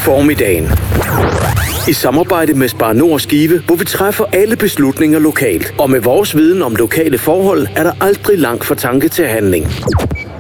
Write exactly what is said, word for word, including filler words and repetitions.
Formiddagen. I samarbejde med Spar Nord Skive, hvor vi træffer alle beslutninger lokalt. Og med vores viden om lokale forhold, er der aldrig langt fra tanke til handling.